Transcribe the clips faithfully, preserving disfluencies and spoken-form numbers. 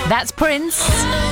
That's Prince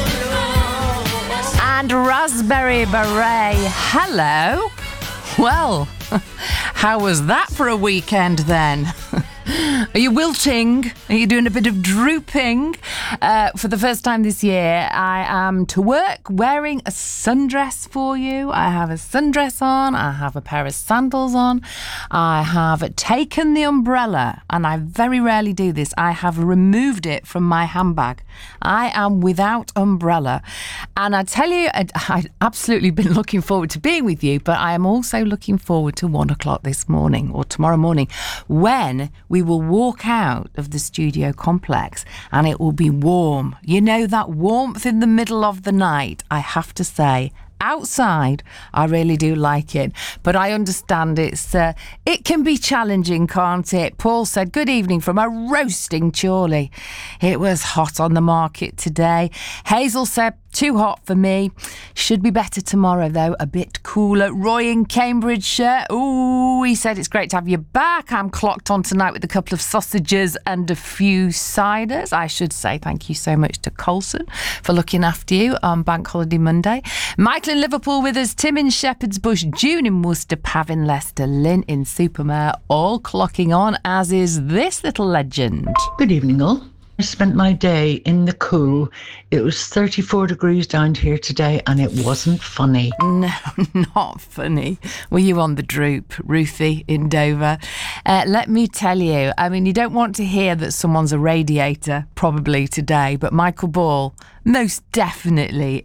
and Raspberry Beret. Hello. Well, how was that for a weekend then? Are you wilting? Are you doing a bit of drooping? Uh, for the first time this year, I am to work wearing a sundress for you. I have a sundress on. I have a pair of sandals on. I have taken the umbrella, and I very rarely do this. I have removed it from my handbag. I am without umbrella. And I tell you, I, I've absolutely been looking forward to being with you, but I am also looking forward to one o'clock this morning or tomorrow morning when we will walk out of the studio complex and it will be warm. You know, that warmth in the middle of the night, I have to say. Outside, I really do like it, but I understand it's uh, it can be challenging, can't it? Paul said, good evening from a roasting Chorley. It was hot on the market today. Hazel said, too hot for me. Should be better tomorrow, though. A bit cooler. Roy in Cambridgeshire. Ooh, he said, it's great to have you back. I'm clocked on tonight with a couple of sausages and a few ciders. I should say thank you so much to Colson for looking after you on Bank Holiday Monday. Michael in Liverpool with us. Tim in Shepherd's Bush. June in Worcester. Pav in Leicester. Lynn in Supermare. All clocking on, as is this little legend. Good evening, all. I spent my day in the cool. It was thirty-four degrees down here today and it wasn't funny. No, not funny. Were you on the droop, Ruthie in Dover? Uh, let me tell you, I mean, you don't want to hear that someone's a radiator, probably today, but Michael Ball most definitely